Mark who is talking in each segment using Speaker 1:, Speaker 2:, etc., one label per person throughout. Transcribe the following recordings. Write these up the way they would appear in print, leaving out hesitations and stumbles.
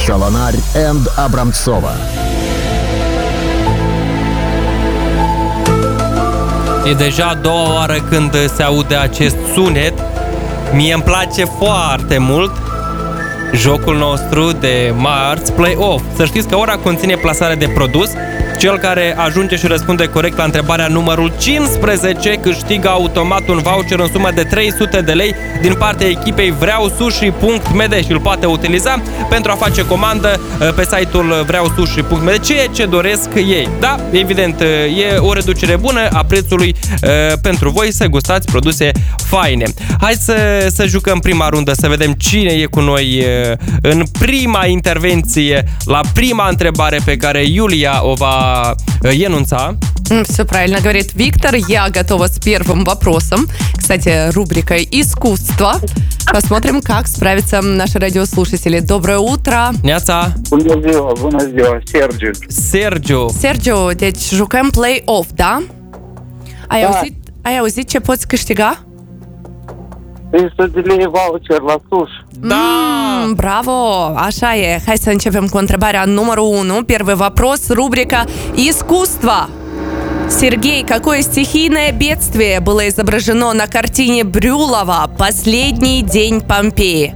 Speaker 1: Solonari and Abramtsova.
Speaker 2: E deja a doua oară când se aude acest sunet. Mie îmi place foarte mult jocul nostru de Marți Play-Off. Să știți că ora conține plasare de produs. Cel care ajunge și răspunde corect la întrebarea numărul 15 câștigă automat un voucher în sumă de 300 de lei din partea echipei vreausushi.md și îl poate utiliza pentru a face comandă pe site-ul vreausushi.md ceea ce doresc ei. Da, evident, e o reducere bună a prețului pentru voi să gustați produse faine. Hai să jucăm prima rundă, să vedem cine e cu noi în prima intervenție la prima întrebare pe care Iulia o va енунца.
Speaker 3: Все правильно говорит Виктор. Я готова с первым вопросом. Кстати, рубрика «Искусство». Посмотрим, как справятся наши радиослушатели. Доброе утро.
Speaker 2: Neața.
Speaker 4: Bună ziua, Sergiu.
Speaker 3: Sergiu, deci jucăm play-off, da? Ai auzit ce poți câștiga?
Speaker 4: 300 de lei voucher la sushi.
Speaker 2: Da!
Speaker 3: Bravo! Așa e. Hai să începem cu întrebarea numărul 1. Первый вопрос, рубрика «Искусство». Сергей, какое стихийное бедствие было изображено на картине Брюлова «Последний день Помпеи»?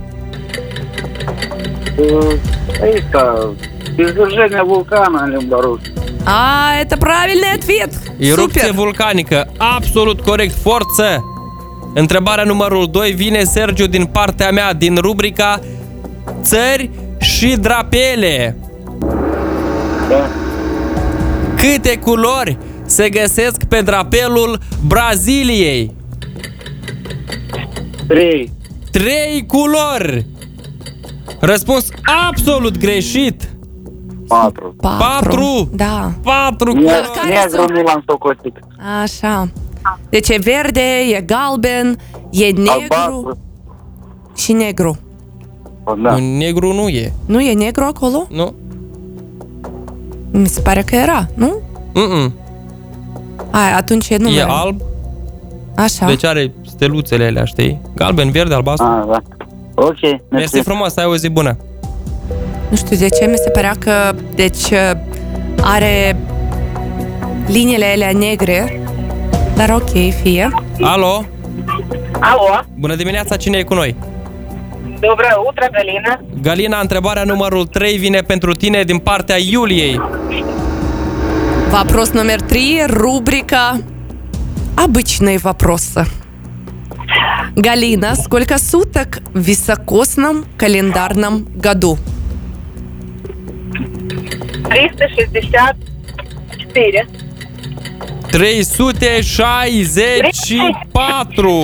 Speaker 4: Извержение вулкана în limba rusă.
Speaker 3: Это правильный ответ!
Speaker 2: Erupție
Speaker 3: Супер!
Speaker 2: vulcanică. Absolut corect. Forță! Întrebarea numărul 2 vine, Sergiu, din partea mea, din rubrica Țări și drapele.
Speaker 4: Da.
Speaker 2: Câte culori se găsesc pe drapelul Braziliei?
Speaker 4: 3.
Speaker 2: 3 culori. Răspuns absolut greșit.
Speaker 4: 4.
Speaker 2: 4.
Speaker 3: Da.
Speaker 2: 4 culori.
Speaker 4: Negru nu l-am socotit.
Speaker 3: Așa. Deci e verde, e galben, e negru
Speaker 4: Albastru.
Speaker 3: și negru.
Speaker 4: Da.
Speaker 2: Negru nu e.
Speaker 3: Nu e negru acolo?
Speaker 2: Nu?
Speaker 3: Mi se pare că era, nu? Atunci e numele.
Speaker 2: E alb,
Speaker 3: Așa.
Speaker 2: deci are steluțele alea, știi? Galben, verde, albastru.
Speaker 4: Da. Ok.
Speaker 2: Mersi frumos, ai o zi bună.
Speaker 3: Nu știu de ce, mi se părea că are liniile alea negre, dar ok, fie.
Speaker 2: Alo?
Speaker 5: Alo,
Speaker 2: Bună dimineața, cine e cu noi?
Speaker 5: доброе утро, Галина.
Speaker 2: Galina, întrebarea numărul 3 vine pentru tine din partea Iuliei.
Speaker 3: Вопрос номер 3, рубрика «Обычные вопросы». Галина, сколько суток в високосном календарном году?
Speaker 5: 364.
Speaker 2: 364.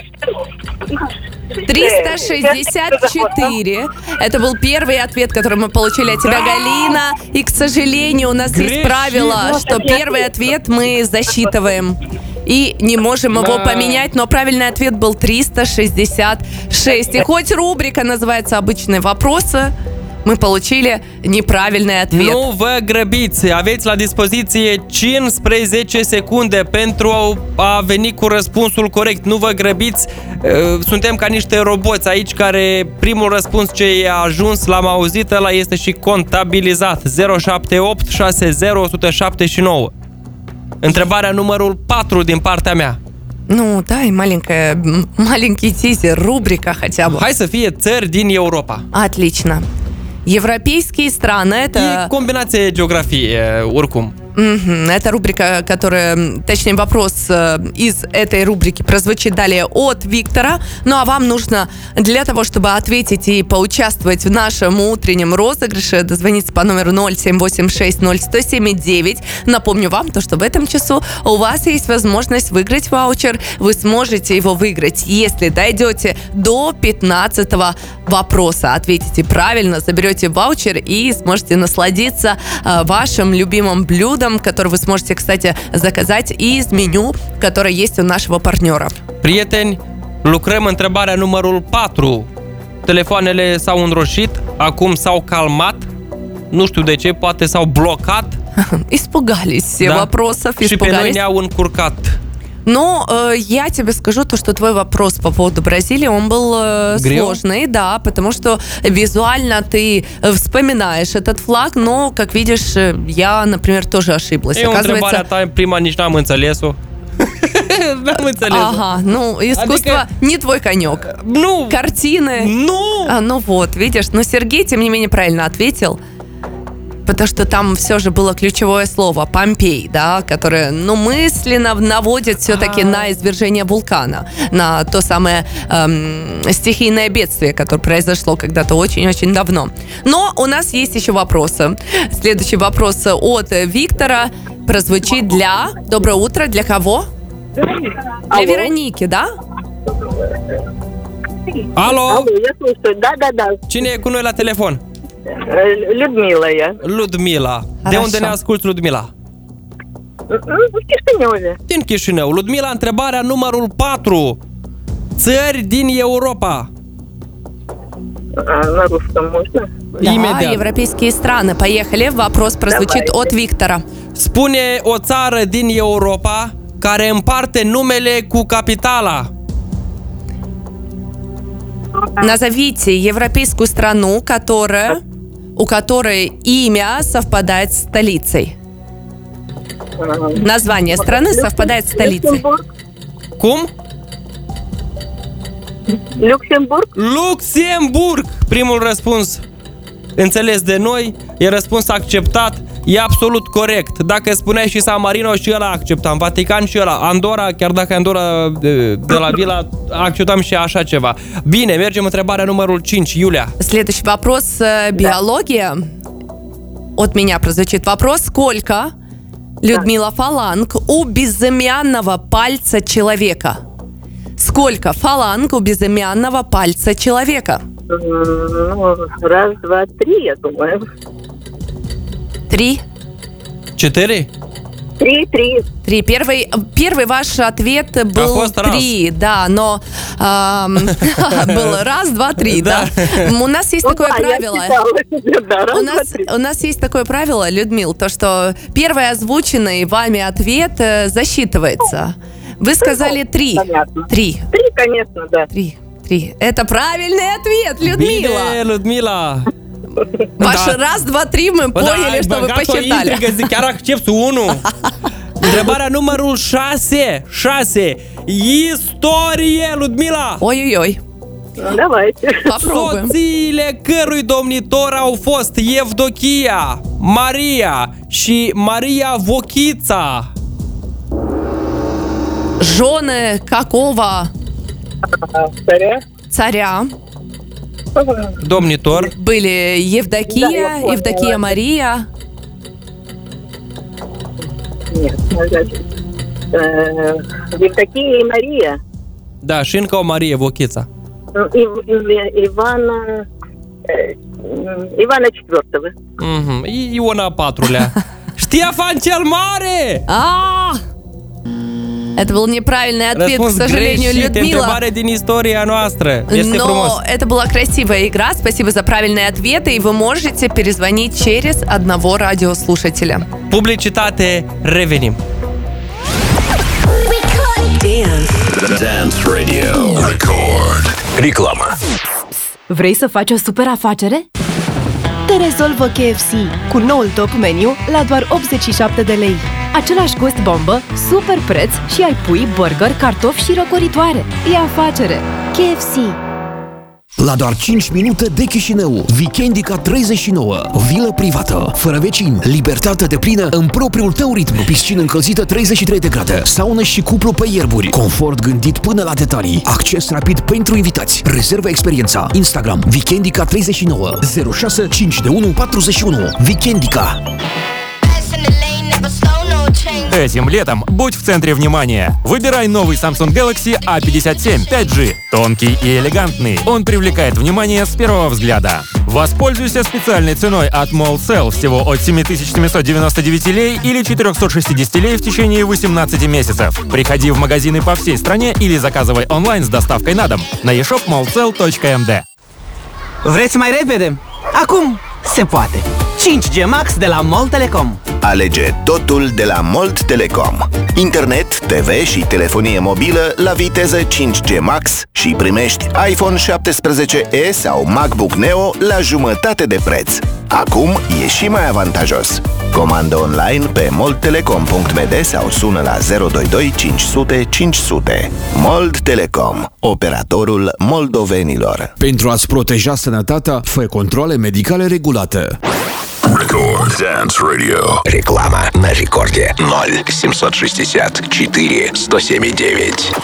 Speaker 3: 364. Это был первый ответ, который мы получили от тебя, Галина. И, к сожалению, у нас есть правило, что первый ответ мы засчитываем. И не можем его поменять, но правильный ответ был 366. И хоть рубрика называется «Обычные вопросы», мы получили неправильный ответ.
Speaker 2: Nu vă grăbiți, aveți la dispoziție 15 secunde pentru a veni cu răspunsul corect. Nu vă grăbiți, suntem ca niște roboți aici care primul răspuns ce e ajuns l-am auzit, ăla este și contabilizat. 078 60 179. Întrebarea numărul 4 din partea mea.
Speaker 3: Ну, дай маленький тизер, рубрика хотя бы.
Speaker 2: Hai să фie țări din Europa.
Speaker 3: Отлично. Европейские страны — это...
Speaker 2: E combinație geografie, oricum.
Speaker 3: Это рубрика, которая, точнее, вопрос из этой рубрики прозвучит далее от Виктора. Ну, а вам нужно для того, чтобы ответить и поучаствовать в нашем утреннем розыгрыше, дозвониться по номеру 078601079. Напомню вам, то, что в этом часу у вас есть возможность выиграть ваучер. Вы сможете его выиграть, если дойдете до 15-го вопроса. Ответите правильно, заберете ваучер и сможете насладиться вашим любимым блюдом, который вы сможете, кстати, заказать из меню, которое есть у нашего партнера.
Speaker 2: Prieteni, lucrăm întrebarea numărul 4. Telefoanele s-au înroșit, acum s-au calmat. Nu știu de ce, poate s-au blocat.
Speaker 3: Испугались все вопросов,
Speaker 2: Și pe noi
Speaker 3: испугались.
Speaker 2: ne-au încurcat.
Speaker 3: Но я тебе скажу то, что твой вопрос по поводу Бразилии, он был сложный, да, потому что визуально ты вспоминаешь этот флаг, но, как видишь, я, например, тоже ошиблась.
Speaker 2: E o întrebare ta, prima nici n-am înțeles-o. N-am înțeles-o.
Speaker 3: Ага, ну, искусство не твой конек.
Speaker 2: Ну,
Speaker 3: Картины. Ну вот, видишь, но Сергей, тем не менее, правильно ответил. Потому что там все же было ключевое слово Помпей, да, которое, мысленно наводит все-таки на извержение вулкана, на то самое стихийное бедствие, которое произошло когда-то очень-очень давно. Но у нас есть еще вопросы. Следующий вопрос от Виктора прозвучит для... Доброе утро, для кого? Для Вероники, да?
Speaker 2: Alo?
Speaker 4: Алло, я слушаю. Да.
Speaker 2: Cine e cu noi la telefon?
Speaker 4: Людмила я.
Speaker 2: Ludmila. De unde ne asculti, Ludmila?
Speaker 4: В Кишиневе.
Speaker 2: Din Chișinău. Ludmila, întrebarea numărul 4. Țări din Europa.
Speaker 4: На русском можно?
Speaker 3: Да,
Speaker 2: Imediat.
Speaker 3: европейские страны. Поехали. Вопрос прозвучит от Виктора.
Speaker 2: Spune o țară din Europa care împarte numele cu capitala.
Speaker 3: Назовите европейскую страну, у которой имя совпадает с столицей. Название страны совпадает с столицей.
Speaker 2: Cum?
Speaker 4: Люксембург?
Speaker 2: Luxemburg! Primul răspuns înțeles de noi, e răspuns acceptat, e absolut corect. Dacă spuneai și San Marino, și ăla acceptam, Vatican și ăla, Andorra, chiar dacă Andorra de la Vila, acceptam și așa ceva. Bine, mergem întrebarea numărul 5, Iulia.
Speaker 3: Следующий вопрос. Биология. От меня прозвучит вопрос. Сколько, Людмила, фаланг у безымянного пальца человека? Сколько фаланг у безымянного пальца человека?
Speaker 4: Раз, два, три, я думаю.
Speaker 3: 3.
Speaker 2: 4?
Speaker 4: 3.
Speaker 3: Первый ваш ответ был
Speaker 2: fost раз.
Speaker 3: 3, да, но был раз, два, три, да. У нас есть такое правило. У нас есть такое правило, Людмил, то, что первый озвученный вами ответ засчитывается. Вы сказали 3.
Speaker 4: Понятно.
Speaker 3: 3.
Speaker 4: 3, конечно, да.
Speaker 3: 3. Это правильный ответ, Людмила.
Speaker 2: Bine, Ludmila!
Speaker 3: Ваш раз, два, три мы поняли, что вы посчитали.
Speaker 2: Intrigă, zic, chiar accepti 1. Întrebarea numărul 6. Istorie, Ludmila!
Speaker 3: Ой-ой-ой.
Speaker 4: Давайте.
Speaker 3: Попробуем.
Speaker 2: Soțiile cărui domnitor au fost Evdochia, Maria și Maria Vochița.
Speaker 3: Жены какого царя
Speaker 2: Domnitor.
Speaker 3: были Евдокия,
Speaker 4: Да, я поняла.
Speaker 3: Евдокия Мария?
Speaker 4: Нет, значит, Евдокия и Мария.
Speaker 2: Da, și încă o Marie Vochița.
Speaker 4: Ивана IV.
Speaker 2: Iona Patrulea. Ștefan cel Mare!
Speaker 3: Это был неправильный ответ,
Speaker 2: Răspuns
Speaker 3: к сожалению,
Speaker 2: greșit,
Speaker 3: Людмила.
Speaker 2: întrebare din istoria noastră. Este frumos.
Speaker 3: Но это была красивая игра. Спасибо за правильные ответы. И вы можете перезвонить через одного радиослушателя.
Speaker 2: Publicitate, revenim.
Speaker 1: Dance Radio Record. Reclamă.
Speaker 6: Vrei să faci o super afacere? Te rezolvă KFC cu noul top meniu la doar 87 de lei. Același gust bombă, super preț și ai pui, burger, cartofi și răcoritoare. E afacere. KFC.
Speaker 7: La doar 5 minute de Chișinău, Weekendica 39, vilă privată, fără vecini, libertate deplină în propriul tău ritm, piscină încălzită 33 de grade, saună și cuplu pe ierburi, confort gândit până la detalii, acces rapid pentru invitați, rezervă experiența, Instagram, Weekendica 39, 06 521 41, Weekendica.
Speaker 8: Этим летом будь в центре внимания. Выбирай новый Samsung Galaxy A57 5G. Тонкий и элегантный. Он привлекает внимание с первого взгляда. Воспользуйся специальной ценой от MallSell всего от 7799 лей или 460 лей в течение 18 месяцев. Приходи в магазины по всей стране или заказывай онлайн с доставкой на дом на eshopmallsell.md.
Speaker 9: Vreți mai repede? Acum! Se poate! 5G Max de la MOL Telecom.
Speaker 10: Alege totul de la Molt Telecom. Internet, TV și telefonie mobilă la viteză 5G Max și primești iPhone 17e sau MacBook Neo la jumătate de preț. Acum e și mai avantajos. Comandă online pe moldtelecom.md sau sună la 022 500 500. Molt Telecom, operatorul moldovenilor.
Speaker 7: Pentru a-ți proteja sănătatea, fă controle medicale regulate.
Speaker 1: Record Dance Radio.
Speaker 11: Реклама на рекорде 0 760 4 107 9.